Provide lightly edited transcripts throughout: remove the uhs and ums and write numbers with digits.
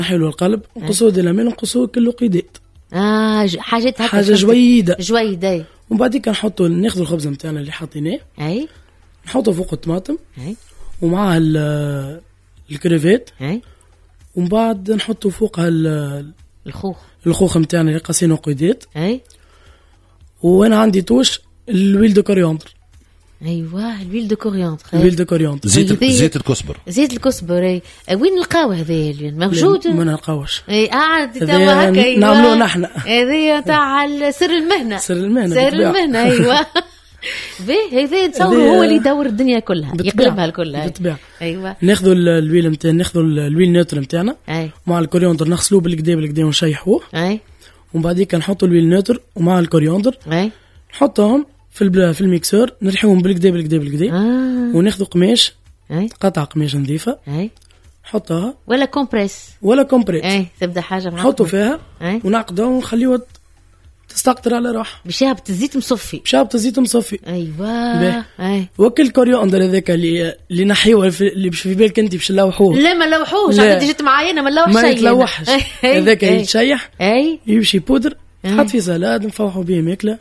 حلو القلب نقصوه دلامين نقصوه كله قيدات حاجات حاجه جويده ومن بعد نحطوا ناخذ الخبز نتاعنا اللي حاطيناه نحطه فوق الطماطم ومعها الكريفات ومن بعد نحطوا فوقها الخوخ نتاعنا اللي قاسينه قيدات وانا عندي توش الويل دو كورياندر. ايوه الويل دو كورياندر. الويل دو كورياندر زيت الكزبر. زيت الكزبر وين نلقاوه هذا موجود؟ ما نلقاوش. توا هكا نعملوه نحن. هذه تاع سر المهنه. سر المهنه ايوه. باهي هذا تصور هو اللي يدور الدنيا كلها يقلبها الكل. بالطبيعه. ايوه ناخذوا الويل نتاعنا ناخذوا الويل نوتر نتاعنا مع الكورياندر نغسلوه بالكدا ونشيحوه. ومن بعد نحطوا الويل نوتر ومع الكورياندر نحطهم في الميكسور نرحيهم بالكدا وناخذوا قماش قطع قماش نظيفه نحطها ولا كومبريس تبدا حاجه نحطوا فيها ونعقدها ونخليوها تستقطر على روح بشابة الزيت مصفي. ايوه وكل كورياندر هذاك اللي نحيوه اللي باش في بالك انت باش نلوحوه. لا ما نلوحوش عندي جيت معايا ما نلوحش هذاك يتشيح يمشي بودر حط في سلاد نفوحوا به ماكله.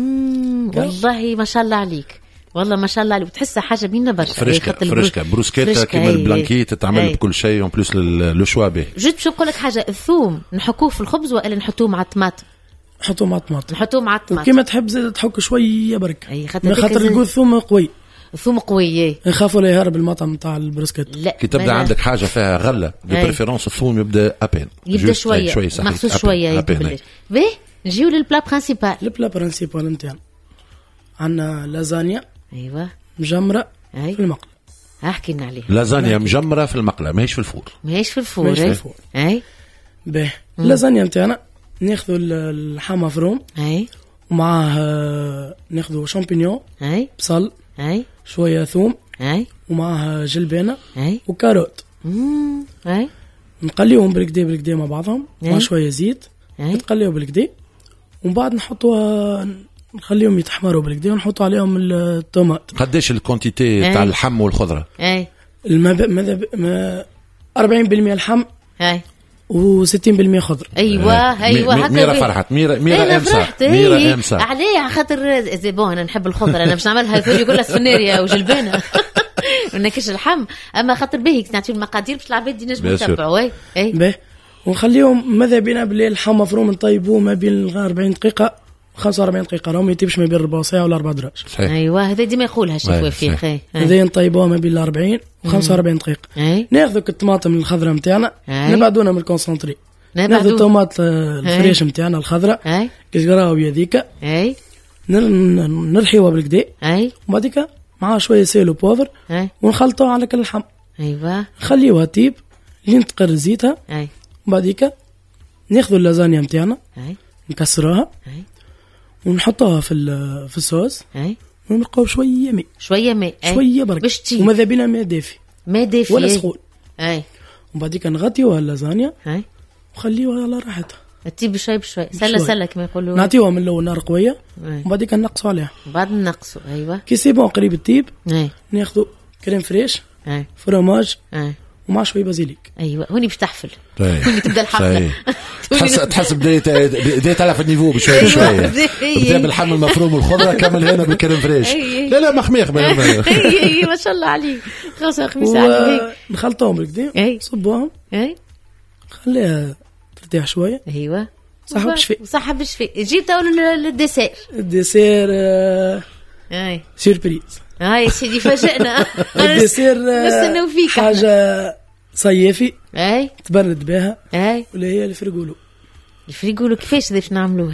والله ما شاء الله عليك والله ما شاء الله عليك وتحسها حاجه بينا برشا فريشكا بروسكيتا كيما البلانكيت تتعمل بكل شيء اون بلوس لو شوا به. جيت باش نقول لك حاجه الثوم نحكوه في الخبز ولا نحطوه مع الطماطم؟ نحطوه مع الطماطم كيما تحب زيد تحك شويه برك خاطر الثوم قوي. الثوم قوي نخافوا لا يهرب المطعم نتاع البروسكيت. كي تبدا عندك حاجه فيها غله بريفيرونس الثوم يبدا شويه مخصوص شويه باهي. نجيو للبلا برينسيبال. البلا برينسيبال نتاعنا عندنا لازانيا مجمره في المقله. احكي لنا عليها. لازانيا مجمره في المقله ماهيش في الفور. اي باهي اللازانيا نتاعنا ناخذوا اللحم مفروم ومعاه ناخذوا شامبينيون بصل شويه ثوم ومعاه جلبانه وكاروت نقليهم بالكدا مع بعضهم مع شويه زيت نتقليو بالكدا ومن بعد نحطوها نخليهم يتحمروا بالكدا ونحطوا عليهم الطوماط. قداش الكونتيتي تاع اللحم والخضره؟ 40% لحم و60% خضر. ايوه ميرا فرحت ميرا امسا عليه خاطر زي بون انا نحب الخضره انا باش نعملها ثاني يقول لها سفناريا وجلبانه ونكش اللحم اما خاطر باهي نعطيو المقادير باش العباد ينجموا يتبعوا. باهي ونخليهم ماذا بينا بالليل اللحم مفروم نطيبوه ما بين 40 دقيقه 45 دقيقه راهم يتيبش ما بين ربع ساعه ولا 4 دراج. ايوه هذا ديما يقولها الشيف وفيق. هذا نطيبوه ما بين 40 و 45 دقيقه. ناخذ الطماطم الخضراء نتاعنا نبعدونا من الكونسونطري ناخذ الطوماط الفريش نتاعنا الخضراء كزراويه ذيك نرحيوها بالكدا وبعديك مع شويه سيل وبوفر ونخلطوها على كل اللحم. نخليوها طيب لين تقر زيتها وبعديك ناخذ اللازانيا نتاعنا نكسروها ونحطوها في الصوص ونبقاو شويه ماء شويه برك وماذا بينا ماء دافي ولا سخون. وبعديك نغطيوها اللازانيا وخليوها على راحتها تطيب شوي سله كما يقولوا نعطيوها من الاول نار قويه وبعديك نقصوا عليها بعد نقصوا. كي سي بون قريب الطيب ناخذوا كريم فريش فروماج ومع شويه بازيليك. هوني باش تحفل هوني تبدا الحفله تحس بداية على في النيفو بشويه بدا بالحم المفروم والخضره كمل هنا بالكريم فريش. لا مخميخ ما شاء الله عليك خلاص خميس عليك نخلطوهم بالكدا صبوهم خليها ترتاح شويه. صح بالشفي جيب تو الديسير سيربريز. سيدي فاجئنا الديسير نستناو فيك حاجه صيفي تبرد بها ولا هي الفريغولو كيفاش باش نعملوه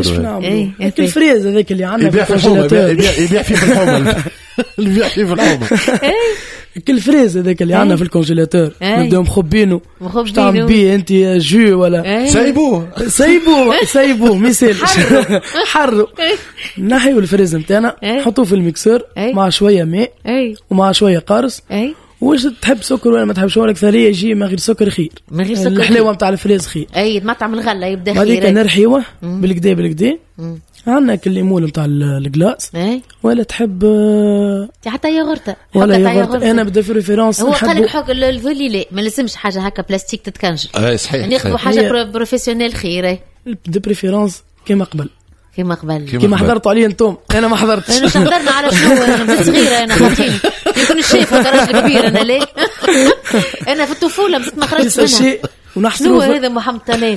الفريز هذاك اللي عندنا يبيع في الحومه يبيع فيه في الحومه اللي يبيع فيه في الحومه كل فريز هذاك اللي عندنا في الكونجيلاتور نبداو مخبينه باش تعمل بيه انت جو ولا سايبوه ما يسالش حرو نحيو الفريز نتاعنا نحطوه في الميكسور مع شويه ماء ومع شويه قارص واش تحب سكر ولا ما تحبش؟ الاكثريه يجي من غير سكر خير، من غير سكر الحلاوه نتاع الفريز خير. اي مطعم الغله يبدا خير. هذيك نرحيوه بالكدا عندنا الليمون نتاع الكلاس. ولا تحب حتى ياغورت ولا ياغورت؟ انا بدي في ريفيرونس. هو قال لك حق الفولي لا ما لازمش حاجه هكا بلاستيك تتكنجل. صحيح ناخذوا حاجه بروفيسيونيل خير. دي بريفيرونس كيما قبل كيما حضرتوا عليا انتم. انا ما حضرتش. انا حضرنا على شنو؟ انا صغيره انا خاطيني يكون الشيف راجل كبير. انا ليه انا في الطفوله بس ما خرجتش منها. ونحصلوا هذا محمد طلال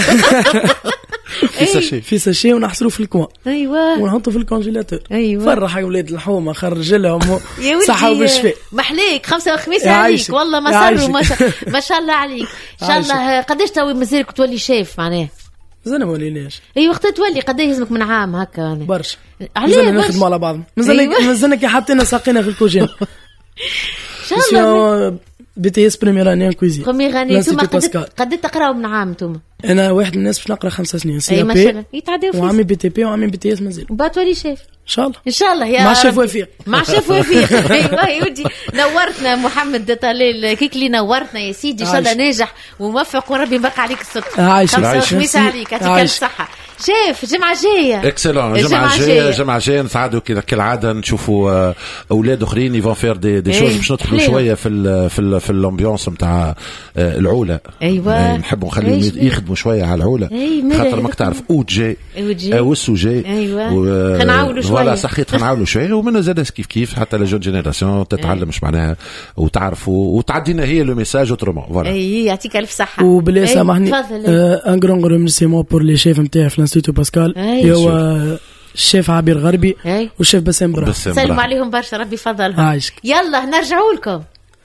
في ساشي ونحصلوا في الكوان. ايوه ونحطوا في الكونجيلاتور. ايوه فرح اولاد الحومه خرج لهم صحه وبالشفاء. محليك 5 وخميس عليك والله ما صاروا ما شاء الله عليك ان شاء الله. قداش توي مازالك تولي شيف معناه؟ مازال ما وليناش. اي وقت تولي قد يلزمك من عام هكا يعني برشا. مازال نخدموا على بعض. مازلنا كي حاطينا ساقينا في الكوجين ان شاء الله. BTS بريمير اني كويزين. بريمير اني انتم قد تقراوا من عام انتم؟ انا واحد من الناس باش نقرا 5 سنين سي ما شاء الله يتعداو فيه. وعمي BTP وعمي BTS مازال. وبعد تولي شيف ان شاء الله. ان شاء الله يا مع شيف وفيق. مع شيف وفيق. ايوه يا ودي نورتنا محمد طلال كيكلي نورتنا يا سيدي. ان شاء الله ناجح وموفق وربي يبقى عليك الصدق. عايش عليك يعطيك الصحه. شايف الجمعة الجاية اكسلون. الجمعة الجاية نسعدوا كالعادة نشوفوا اولاد اخرين يفون فير دي شوز باش ندخلوا شوية في الامبيونس نتاع العولة. ايوه نحبوا نخليهم يخدموا شوية على العولة خاطر ماك تعرف اوجي والسوجي. ايوه خنعاولوا شوية ولا صحيت خنعاولوا شوية ومن زاد كيف حتى لجون جينيراسيون تتعلم مش معناها وتعرف وتعدينا هي لو ميساج اوترومون. فوالا يعطيك الف صحة. وبلا سامحني ان غران ريميرسيمون بور لي شيف نتاعي في الانستيتو باسكال. هو الشيف عبير غربي والشيف بسام برا. سلموا عليهم برشا ربي يفضلهم. يلا نرجعوا لكم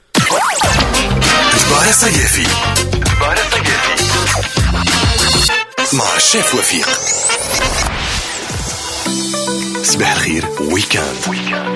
بار صيفي مع الشيف وفيق. صباح الخير ويكاند.